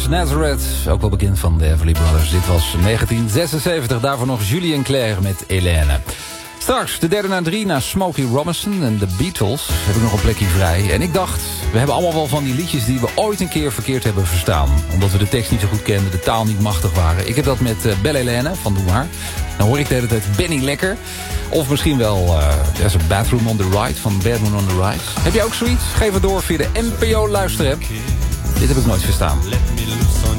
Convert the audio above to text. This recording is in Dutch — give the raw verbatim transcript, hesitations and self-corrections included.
Nazareth, ook wel bekend van de Everly Brothers. Dit was negentien zesenzeventig, daarvoor nog Julien Clerc met Hélène. Straks, de derde na drie, na Smokey Robinson en de Beatles, heb ik nog een plekje vrij. En ik dacht, we hebben allemaal wel van die liedjes die we ooit een keer verkeerd hebben verstaan. Omdat we de tekst niet zo goed kenden, de taal niet machtig waren. Ik heb dat met uh, Belle Hélène van Doe Maar. Dan hoor ik de hele tijd Benny Lekker. Of misschien wel uh, There's a Bathroom on the Right van Bad Moon on the Rise. Heb jij ook zoiets? Geef het door via de N P O luisterapp. Dit heb ik nooit verstaan.